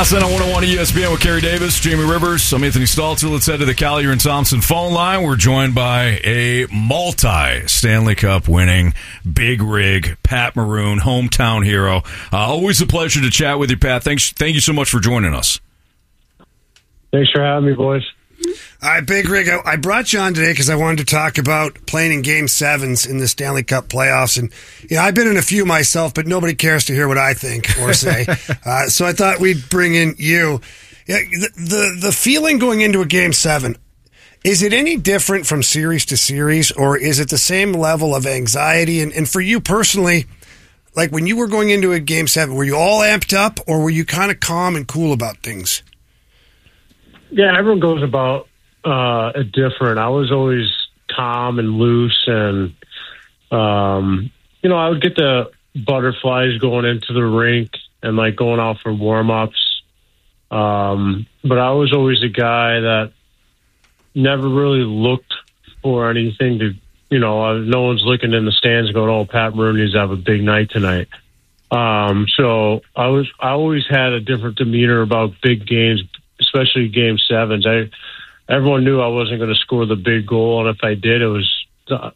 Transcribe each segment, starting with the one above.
Fastline on 101 ESPN with Kerry Davis, Jamie Rivers. I'm Anthony Stalter. Let's head to the Collier and Thompson phone line. We're joined by a multi-Stanley Cup winning big rig, Pat Maroon, hometown hero. Always a pleasure to chat with you, Pat. Thank you so much for joining us. Thanks for having me, boys. All right, Big Rig, I brought you on today because I wanted to talk about playing in Game 7s in the Stanley Cup playoffs. And, I've been in a few myself, but nobody cares to hear what I think or say. So I thought we'd bring in you. Yeah, the feeling going into a Game 7, is it any different from series to series, or is it the same level of anxiety? And for you personally, like when you were going into a Game 7, were you all amped up, or were you kind of calm and cool about things? Yeah, everyone goes about it different. I was always calm and loose, and I would get the butterflies going into the rink and like going out for warm-ups. But I was always a guy that never really looked for anything to, no one's looking in the stands going, "Oh, Pat Maroon needs to have a big night tonight." So I always had a different demeanor about big games, especially Game 7s. Everyone knew I wasn't going to score the big goal, and if I did, it was good.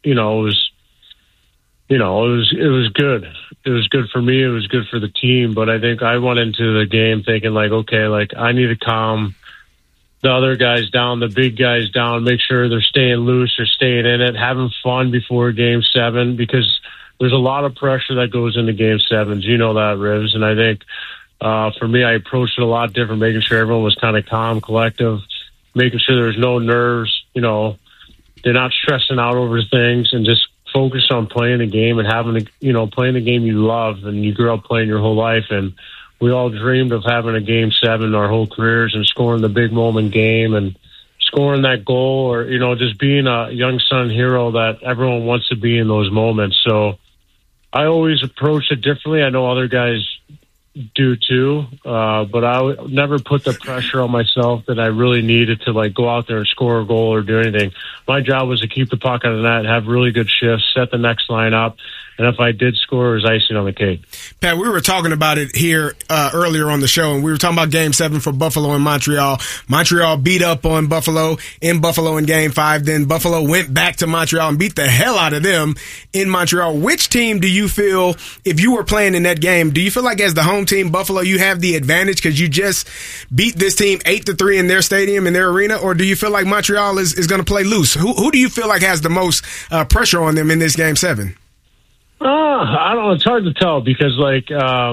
It was good for me. It was good for the team. But I think I went into the game thinking I need to calm the other guys down, the big guys down, make sure they're staying loose, they're staying in it, having fun before Game 7, because there's a lot of pressure that goes into Game 7s. You know that, Rivs. And I think for me, I approached it a lot different, making sure everyone was kind of calm, collective, making sure there's no nerves, they're not stressing out over things, and just focus on playing the game and playing the game you love and you grew up playing your whole life. And we all dreamed of having a Game 7 our whole careers and scoring the big moment game and scoring that goal, or, just being a young son hero that everyone wants to be in those moments. So I always approach it differently. I know other guys do too, but I would never put the pressure on myself that I really needed to go out there and score a goal or do anything. My job was to keep the puck on the net, have really good shifts, set the next line up, and if I did score, it was icing on the cake. Pat, we were talking about it here earlier on the show, and we were talking about Game 7 for Buffalo and Montreal. Montreal beat up on Buffalo in Game 5. Then Buffalo went back to Montreal and beat the hell out of them in Montreal. Which team do you feel, if you were playing in that game, do you feel like as the home team, Buffalo, you have the advantage because you just beat this team 8-3 in their stadium, in their arena, or do you feel like Montreal is going to play loose? Who do you feel like has the most pressure on them in this Game 7? I don't know. It's hard to tell because, there's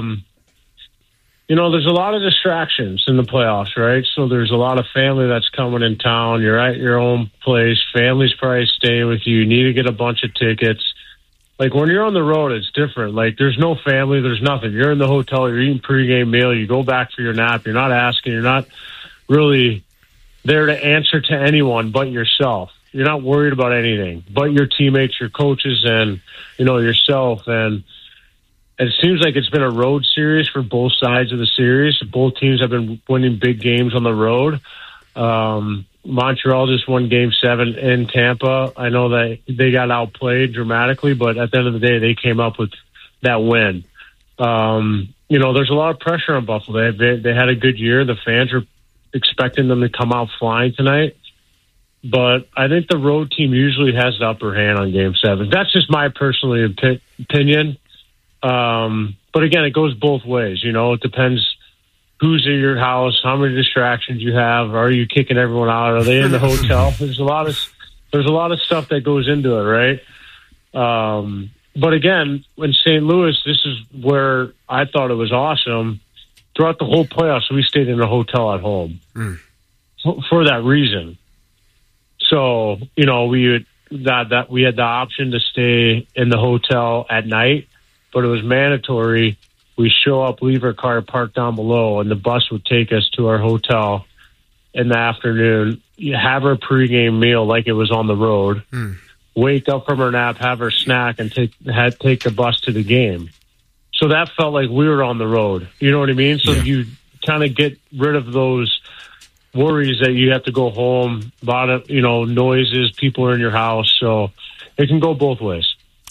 a lot of distractions in the playoffs, right? So there's a lot of family that's coming in town. You're at your own place. Family's probably staying with you. You need to get a bunch of tickets. When you're on the road, it's different. There's no family. There's nothing. You're in the hotel. You're eating pregame meal. You go back for your nap. You're not asking. You're not really there to answer to anyone but yourself. You're not worried about anything but your teammates, your coaches, and, yourself. And it seems like it's been a road series for both sides of the series. Both teams have been winning big games on the road. Montreal just won Game 7 in Tampa. I know that they got outplayed dramatically, but at the end of the day, they came up with that win. There's a lot of pressure on Buffalo. They had a good year. The fans are expecting them to come out flying tonight. But I think the road team usually has the upper hand on Game 7. That's just my personal opinion. But again, it goes both ways. It depends who's in your house, how many distractions you have. Are you kicking everyone out? Are they in the hotel? There's a lot of stuff that goes into it, right? But again, in St. Louis, this is where I thought it was awesome. Throughout the whole playoffs, we stayed in a hotel at home for that reason. So, we had the option to stay in the hotel at night, but it was mandatory. We show up, leave our car parked down below, and the bus would take us to our hotel in the afternoon. You have our pregame meal like it was on the road, wake up from our nap, have our snack, and take the bus to the game. So that felt like we were on the road. You know what I mean? So you kind of get rid of those worries that you have to go home, a lot of, noises, people are in your house. So it can go both ways.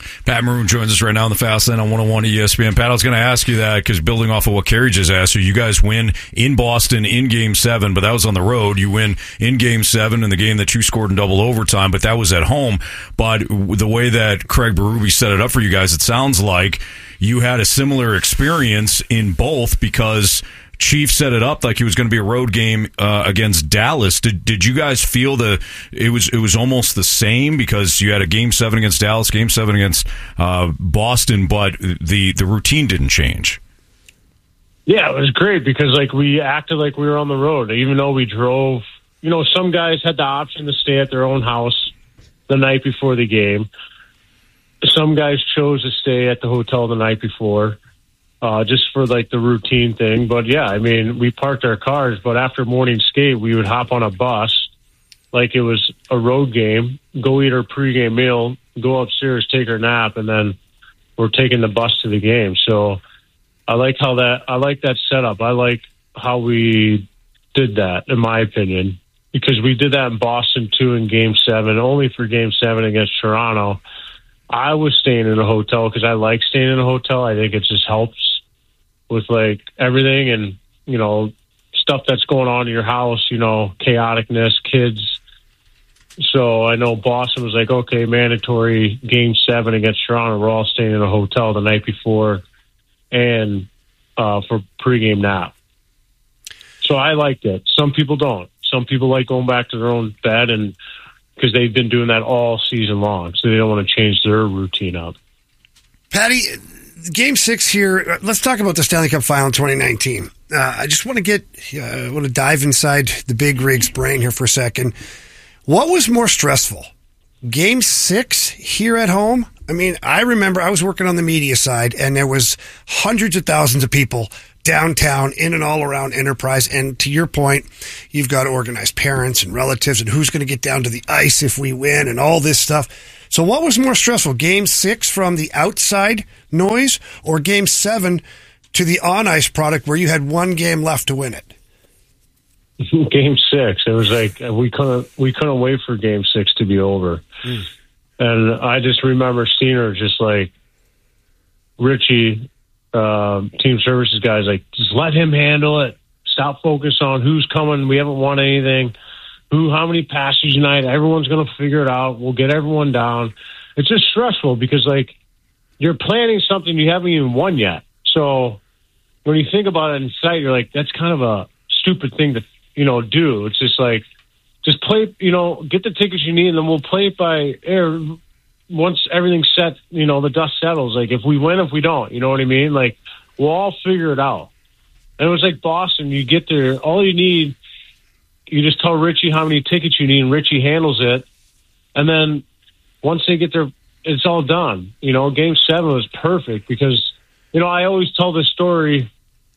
Pat Maroon joins us right now on the Fast Lane on 101 ESPN. Pat, I was going to ask you that because building off of what Kerry just asked you, you guys win in Boston in Game 7, but that was on the road. You win in Game 7 in the game that you scored in double overtime, but that was at home. But the way that Craig Berube set it up for you guys, it sounds like you had a similar experience in both because Chief set it up like it was going to be a road game against Dallas. Did you guys feel it was almost the same because you had a Game 7 against Dallas, Game 7 against Boston, but the routine didn't change? Yeah, it was great because like we acted like we were on the road, even though we drove. You know, some guys had the option to stay at their own house the night before the game. Some guys chose to stay at the hotel the night before. Just for like the routine thing. But yeah, I mean, we parked our cars, but after morning skate, we would hop on a bus like it was a road game, go eat our pregame meal, go upstairs, take our nap, and then we're taking the bus to the game. So I like that setup. I like how we did that, in my opinion, because we did that in Boston too in Game 7, only for Game 7 against Toronto. I was staying in a hotel because I like staying in a hotel. I think it just helps with like everything and, you know, stuff that's going on in your house, you know, chaoticness, kids. So I know Boston was like, okay, mandatory Game 7 against Toronto. We're all staying in a hotel the night before and for pregame nap. So I liked it. Some people don't. Some people like going back to their own bed and because they've been doing that all season long, so they don't want to change their routine up. Patty, Game 6 here. Let's talk about the Stanley Cup Final in 2019. I just want to dive inside the Big Rig's brain here for a second. What was more stressful, Game 6 here at home? I mean, I remember I was working on the media side, and there was hundreds of thousands of people downtown, in and all around Enterprise. And to your point, you've got organized parents and relatives and who's going to get down to the ice if we win and all this stuff. So what was more stressful, Game 6 from the outside noise or Game 7 to the on-ice product where you had one game left to win it? Game 6. It was like we couldn't wait for Game 6 to be over. And I just remember Steiner just like, Richie, team services guys, like, just let him handle it. Stop focus on who's coming. We haven't won anything. How many passes tonight? Everyone's going to figure it out. We'll get everyone down. It's just stressful because, like, you're planning something you haven't even won yet. So when you think about it in sight, you're like, that's kind of a stupid thing to, you know, do. It's just like, just play, you know, get the tickets you need, and then we'll play it by air once everything's set, you know, the dust settles. Like, if we win, if we don't, you know what I mean? Like, we'll all figure it out. And it was like Boston. You get there, all you need, you just tell Richie how many tickets you need, and Richie handles it. And then once they get there, it's all done. You know, Game 7 was perfect because, you know, I always tell this story.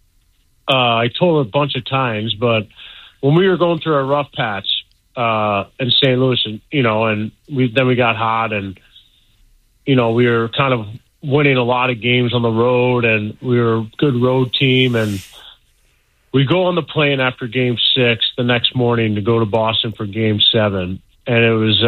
I told it a bunch of times, but when we were going through our rough patch in St. Louis, and, you know, and we got hot, and, you know, we were kind of winning a lot of games on the road, and we were a good road team. And we go on the plane after Game 6 the next morning to go to Boston for Game 7. And it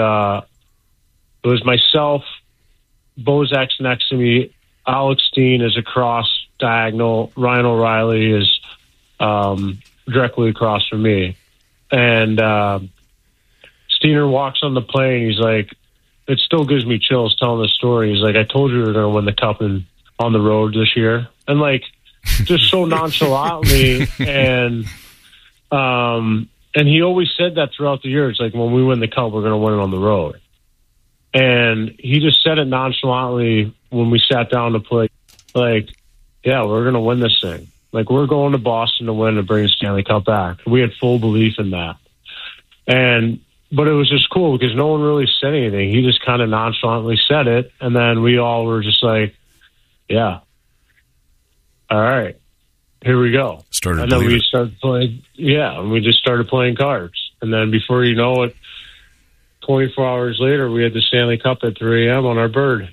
was myself, Bozak's next to me, Alex Steen is across diagonal, Ryan O'Reilly is directly across from me. And Steiner walks on the plane. He's like, it still gives me chills telling the story. He's like, I told you we were going to win the cup on the road this year. And like, just so nonchalantly. And he always said that throughout the year. It's like, when we win the cup, we're going to win it on the road. And he just said it nonchalantly when we sat down to play. Like, yeah, we're going to win this thing. Like, we're going to Boston to win and bring the Stanley Cup back. We had full belief in that. But it was just cool because no one really said anything. He just kind of nonchalantly said it. And then we all were just like, yeah, all right, here we go. And then we started playing. Yeah. And we just started playing cards. And then before you know it, 24 hours later, we had the Stanley Cup at 3 a.m. on our bird.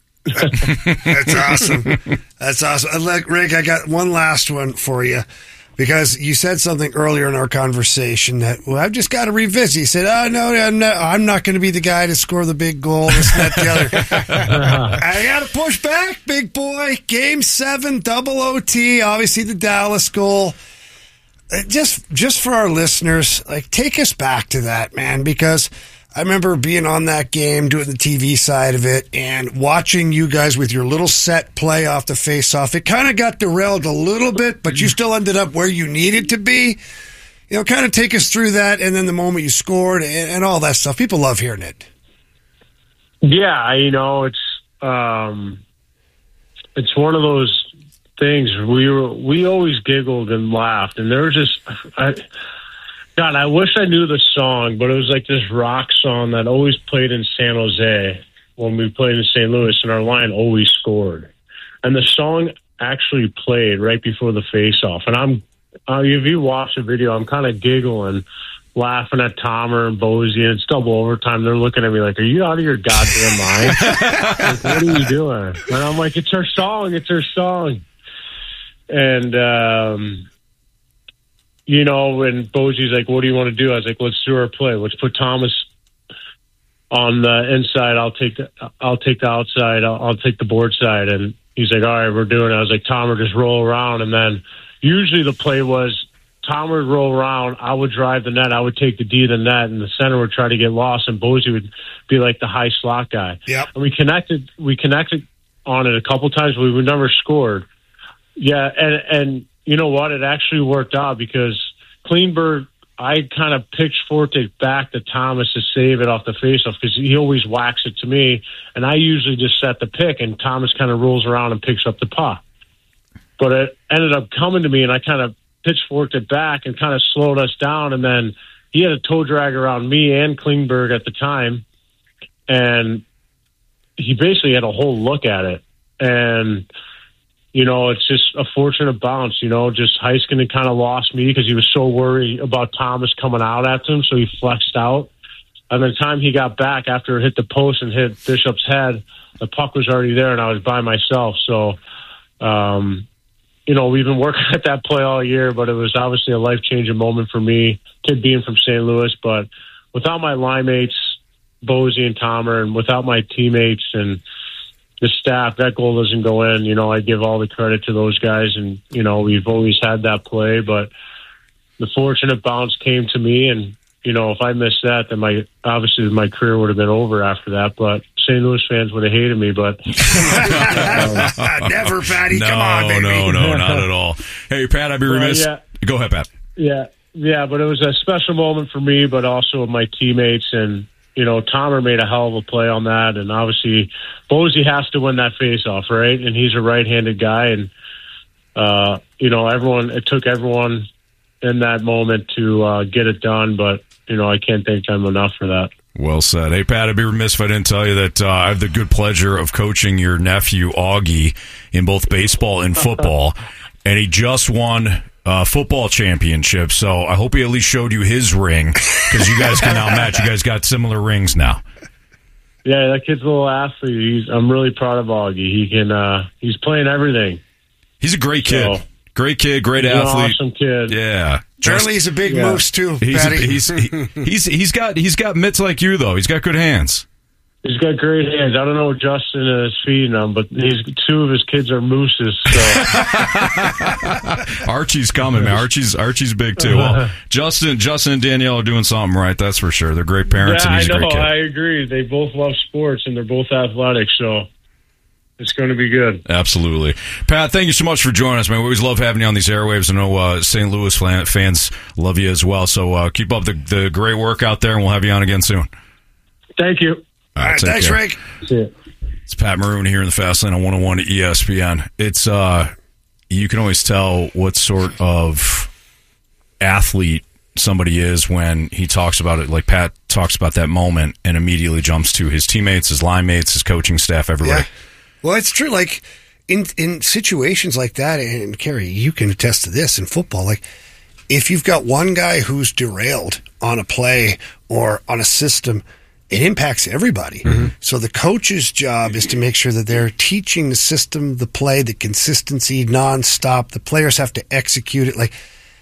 That's awesome. That's awesome. Rick, I got one last one for you. because you said something earlier in our conversation that, well, I've just got to revisit. You said, oh, no, I'm not going to be the guy to score the big goal, this and that, the other. I got to push back, big boy. Game 7, double OT, obviously the Dallas goal. Just for our listeners, like, take us back to that, man, because I remember being on that game, doing the TV side of it, and watching you guys with your little set play off the face-off. It kind of got derailed a little bit, but you still ended up where you needed to be. You know, kind of take us through that, and then the moment you scored and all that stuff. People love hearing it. Yeah, you know, it's one of those things. We always giggled and laughed, and there was just God, I wish I knew the song, but it was like this rock song that always played in San Jose when we played in St. Louis, and our line always scored. And the song actually played right before the face-off. And if you watch the video, I'm kind of giggling, laughing at Tomer and Bozy, and it's double overtime. They're looking at me like, are you out of your goddamn mind? Like, what are you doing? And I'm like, it's our song. It's our song. And, you know, and Bozy's like, what do you want to do? I was like, let's do our play. Let's put Thomas on the inside. I'll take the outside. I'll take the board side. And he's like, all right, we're doing it. I was like, Tomer, just roll around. And then usually the play was Tomer would roll around. I would drive the net. I would take the D of the net, and the center would try to get lost, and Bozy would be like the high slot guy. Yep. And we connected on it a couple times, but we never scored. Yeah. And you know what? It actually worked out because Klingberg, I kind of pitchforked it back to Thomas to save it off the faceoff because he always whacks it to me, and I usually just set the pick, and Thomas kind of rolls around and picks up the puck. But it ended up coming to me, and I kind of pitchforked it back and kind of slowed us down, and then he had a toe drag around me and Klingberg at the time, and he basically had a whole look at it. And you know, it's just a fortunate bounce, you know, just Heiskanen kind of lost me because he was so worried about Thomas coming out at him, so he flexed out. And by the time he got back after it hit the post and hit Bishop's head, the puck was already there and I was by myself. So, you know, we've been working at that play all year, but it was obviously a life-changing moment for me, kid being from St. Louis. But without my line mates, Bozy and Tomer, and without my teammates and the staff, that goal doesn't go in. You know, I give all the credit to those guys, and, you know, we've always had that play, but the fortunate bounce came to me, and, you know, if I missed that, then obviously my career would have been over after that, but St. Louis fans would have hated me, but... Never, Patty. Come on, baby. No, not at all. Hey, Pat, I'd be remiss. Yeah. Go ahead, Pat. Yeah, but it was a special moment for me, but also my teammates, and, you know, Tomer made a hell of a play on that, and obviously Bozy has to win that faceoff, right? And he's a right-handed guy, and you know, it took everyone in that moment to get it done, but you know, I can't thank them enough for that. Well said. Hey, Pat, I'd be remiss if I didn't tell you that I have the good pleasure of coaching your nephew, Augie, in both baseball and football, and he just won football championship, so I hope he at least showed you his ring, because you guys can now match. You guys got similar rings now. Yeah, that kid's a little athlete. I'm really proud of Augie. He's playing everything. He's a great kid. Great kid, great he's athlete. An awesome kid. Yeah. Apparently he's a big moose too, Patty. He's got mitts like you, though. He's got good hands. He's got great hands. I don't know what Justin is feeding him, but two of his kids are mooses. So. Archie's coming, man. Archie's big too. Well, Justin and Danielle are doing something right. That's for sure. They're great parents, and he's a great kid. I agree. They both love sports, and they're both athletic, so it's going to be good. Absolutely. Pat, thank you so much for joining us, man. We always love having you on these airwaves. I know St. Louis fans love you as well. So keep up the great work out there, and we'll have you on again soon. Thank you. All right, thanks, care. Rick. It's Pat Maroon here in the Fast Lane on 101 at ESPN. It's you can always tell what sort of athlete somebody is when he talks about it. Like Pat talks about that moment and immediately jumps to his teammates, his line mates, his coaching staff, everybody. Yeah. Well, it's true. Like in situations like that, and Kerry, you can attest to this in football. Like if you've got one guy who's derailed on a play or on a system, it impacts everybody. Mm-hmm. So the coach's job is to make sure that they're teaching the system, the play, the consistency, nonstop. The players have to execute it. Like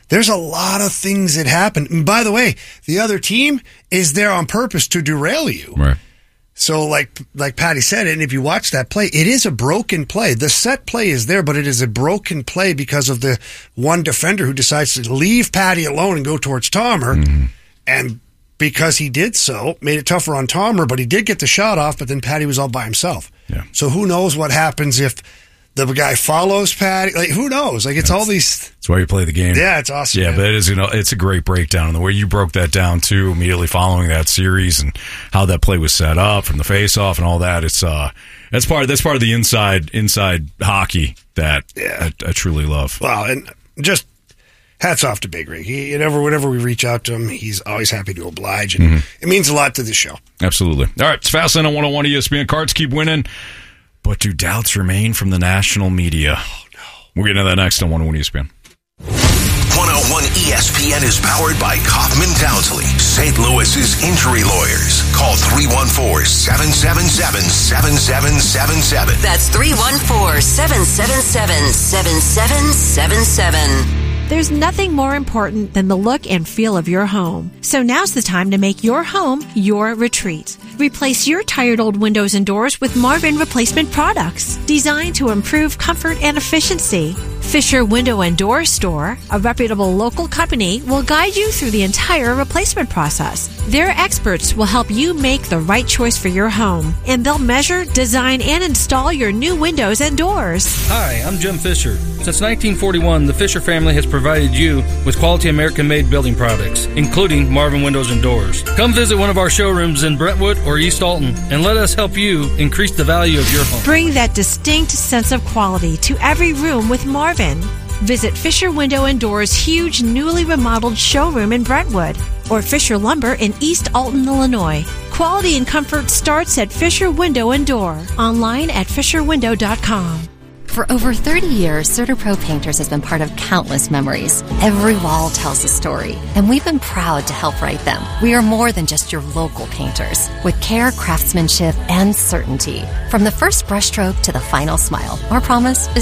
There's a lot of things that happen. And by the way, the other team is there on purpose to derail you. Right. So like Patty said, and if you watch that play, it is a broken play. The set play is there, but it is a broken play because of the one defender who decides to leave Patty alone and go towards Tomer. Mm-hmm. And because he did so, made it tougher on Tomer, but he did get the shot off, but then Patty was all by himself. Yeah. So who knows what happens if the guy follows Patty? Like, who knows? Like, it's all these... That's why you play the game. Yeah, it's awesome. Yeah, man. but it is, it's a great breakdown. And the way you broke that down, too, immediately following that series and how that play was set up from the face-off and all that, that's part of the inside hockey that I truly love. Wow, and just hats off to Big Rig. Whenever we reach out to him, he's always happy to oblige, and it means a lot to the show. Absolutely. All right, it's Fastlane on 101 ESPN. Cards keep winning. But do doubts remain from the national media? Oh, no. We'll get into that next on 101 ESPN. 101 ESPN is powered by Kaufman Townsley, St. Louis's injury lawyers. Call 314-777-7777. That's 314-777-7777. There's nothing more important than the look and feel of your home. So now's the time to make your home your retreat. Replace your tired old windows and doors with Marvin replacement products designed to improve comfort and efficiency. Fisher Window and Door Store, a reputable local company, will guide you through the entire replacement process. Their experts will help you make the right choice for your home, and they'll measure, design, and install your new windows and doors. Hi, I'm Jim Fisher. Since 1941, the Fisher family has provided you with quality American-made building products, including Marvin Windows and Doors. Come visit one of our showrooms in Brentwood or East Alton, and let us help you increase the value of your home. Bring that distinct sense of quality to every room with Marvin. Visit Fisher Window and Doors' huge newly remodeled showroom in Brentwood or Fisher Lumber in East Alton, Illinois. Quality and comfort starts at Fisher Window and Door. Online at fisherwindow.com. For over 30 years, CertaPro Painters has been part of countless memories. Every wall tells a story, and we've been proud to help write them. We are more than just your local painters, with care, craftsmanship, and certainty. From the first brushstroke to the final smile, our promise is